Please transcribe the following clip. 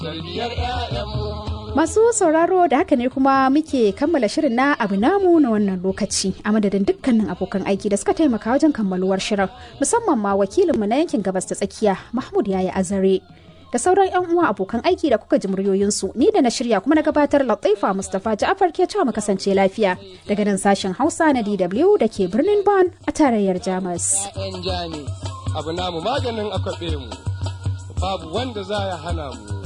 tarbiyyar ƴaƴanmu. Masu sauraro da haka ne kuma muke kammala shirin na abu namu na wannan lokaci a madadin dukkanin abokan aiki da suka taimaka wajen kammaluwar shirin, musamman ma wakilinmu na yankin gabas ta tsakiya Mahmud Yayi Azare da sauran 'yan uwa abokan aiki da kuka ji muryoyinsu. Ni da na shirya kuma na gabatar Latifa Mustapha Ja'afar ke cewa mu kasance lafiya daga nan sashen Hausa na DW da ke birnin Bonn a tarayyar Jamus. Abu namu maganin akwabe mu, babu wanda za ya hana mu.